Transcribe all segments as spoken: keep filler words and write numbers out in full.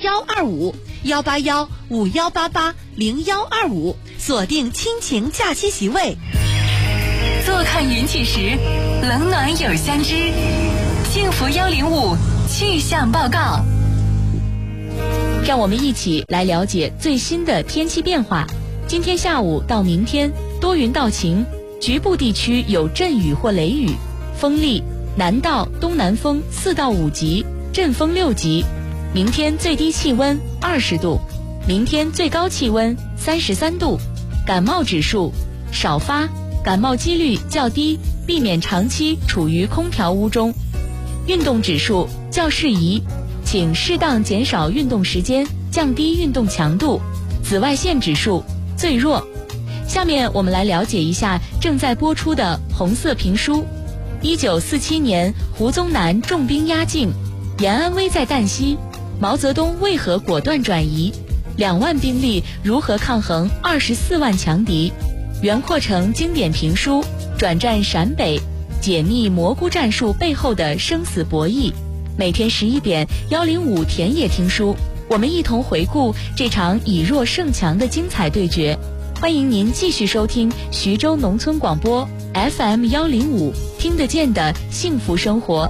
幺二五幺八幺五幺八八零幺二五，锁定亲情假期席位。 坐看云起时，冷暖有相知。幸福幺零五气象报告， 让我们一起来了解最新的天气变化。今天下午到明天多云到晴，局部地区有阵雨或雷雨，风力南到东南风四到五级，阵风六级。明天最低气温二十度，明天最高气温三十三度。感冒指数少发，感冒几率较低，避免长期处于空调屋中。运动指数较适宜，请适当减少运动时间，降低运动强度。紫外线指数最弱。下面我们来了解一下正在播出的红色评书。一九四七年胡宗南重兵压境，延安危在旦夕，毛泽东为何果断转移？两万兵力如何抗衡二十四万强敌？袁阔成经典评书，转战陕北，解密蘑菇战术背后的生死博弈。每天十一点，幺零五田野听书，我们一同回顾这场以弱胜强的精彩对决。欢迎您继续收听徐州农村广播 F M 幺零五，听得见的幸福生活。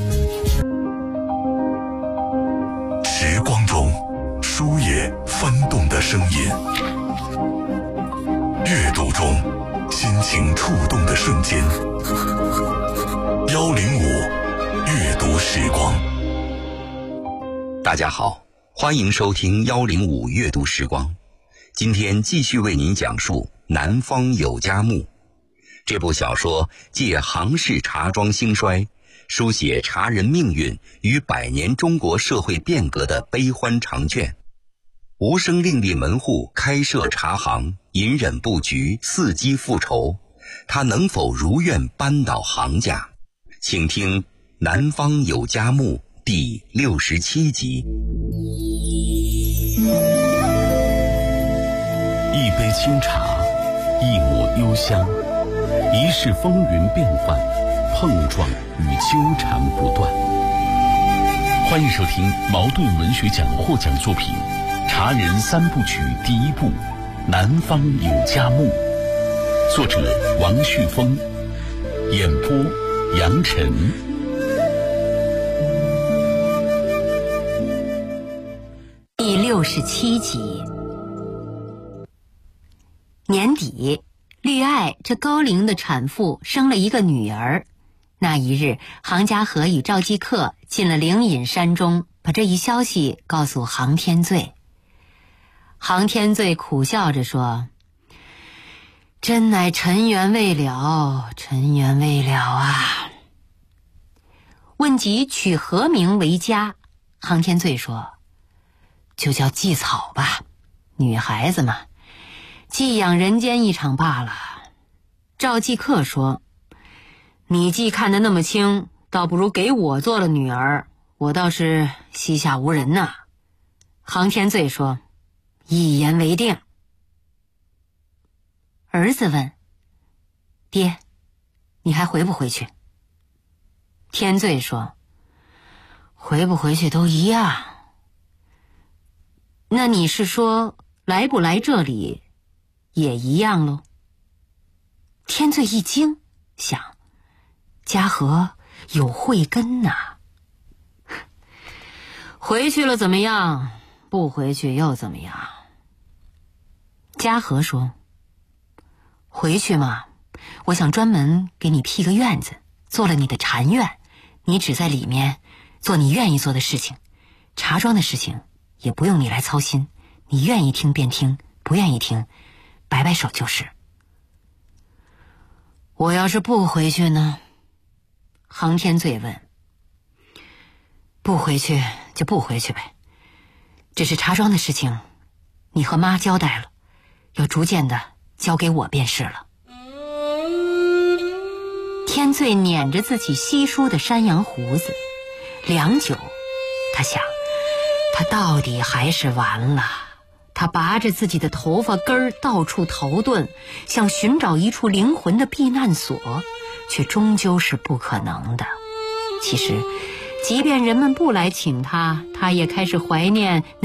时光中书页翻动的声音，阅读中心情触动的瞬间。幺零五阅读时光。 大家好，欢迎收听幺零五阅读时光。今天继续为您讲述《南方有佳木》这部小说，借杭氏茶庄兴衰，书写茶人命运与百年中国社会变革的悲欢长卷。吴声另立门户，开设茶行，隐忍布局，伺机复仇，他能否如愿扳倒杭家？请听《南方有佳木》第六十七集。 一杯清茶，一抹幽香，一世风云变幻，碰撞与纠缠不断。欢迎收听茅盾文学奖获奖作品《茶人三部曲》第一部《南方有佳木》，作者王旭峰，演播杨晨。 第六十七集。年底，绿爱这高龄的产妇生了一个女儿。那一日，杭家和与赵继克进了灵隐山中，把这一消息告诉杭天罪。杭天罪苦笑着说：“真乃尘缘未了，尘缘未了啊。”问及取何名为佳，杭天罪说：“就叫祭草吧，女孩子嘛，寄养人间一场罢了。”赵继克说：“你既看得那么清，倒不如给我做了女儿，我倒是膝下无人呐。”杭天罪说：“一言为定。”儿子问：“爹，你还回不回去？”天罪说：“回不回去都一样。”那你是说来不来这里也一样喽？天罪一惊，想嘉禾有慧根呐、啊，回去了怎么样？不回去又怎么样？嘉禾说：“回去嘛，我想专门给你辟个院子，做了你的禅院，你只在里面做你愿意做的事情，茶庄的事情也不用你来操心，你愿意听便听，不愿意听，摆摆手就是。”我要是不回去呢？杭天罪问。不回去就不回去呗，只是茶庄的事情，你和妈交代了，要逐渐的交给我便是了。天罪捻着自己稀疏的山羊胡子，良久，他想，他到底还是完了。他拔着自己的头发根儿，到处逃遁，想寻找一处灵魂的避难所，却终究是不可能的。其实，即便人们不来请他，他也开始怀念